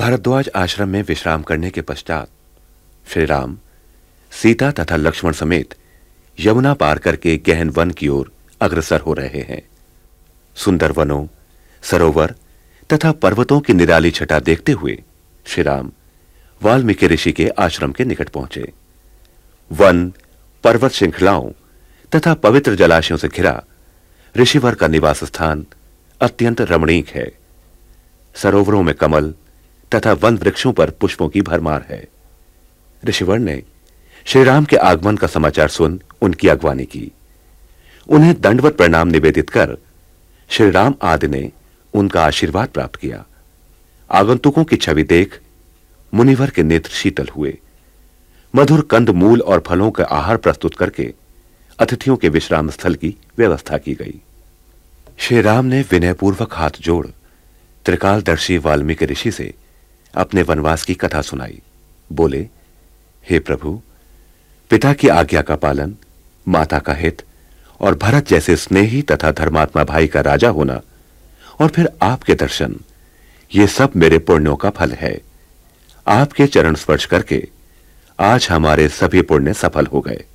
भारद्वाज आश्रम में विश्राम करने के पश्चात श्री राम सीता तथा लक्ष्मण समेत यमुना पार करके गहन वन की ओर अग्रसर हो रहे हैं। सुंदर वनों, सरोवर तथा पर्वतों की निराली छटा देखते हुए श्री राम वाल्मीकि ऋषि के आश्रम के निकट पहुंचे। वन, पर्वत श्रृंखलाओं तथा पवित्र जलाशयों से घिरा ऋषिवर का निवास स्थान अत्यंत रमणीक है। सरोवरों में कमल तथा वन वृक्षों पर पुष्पों की भरमार है। ऋषिवर ने श्री राम के आगमन का समाचार सुन उनकी अगवानी की। उन्हें दंडवत प्रणाम निवेदित कर श्री राम आदि ने उनका आशीर्वाद प्राप्त किया। आगंतुकों की छवि देख मुनिवर के नेत्र शीतल हुए। मधुर कंद मूल और फलों का आहार प्रस्तुत करके अतिथियों के विश्राम स्थल की व्यवस्था की गई। श्री राम ने विनयपूर्वक हाथ जोड़ त्रिकालदर्शी वाल्मीकि ऋषि से अपने वनवास की कथा सुनाई। बोले, हे प्रभु, पिता की आज्ञा का पालन, माता का हित और भरत जैसे स्नेही तथा धर्मात्मा भाई का राजा होना और फिर आपके दर्शन, ये सब मेरे पुण्यों का फल है। आपके चरण स्पर्श करके आज हमारे सभी पुण्य सफल हो गए।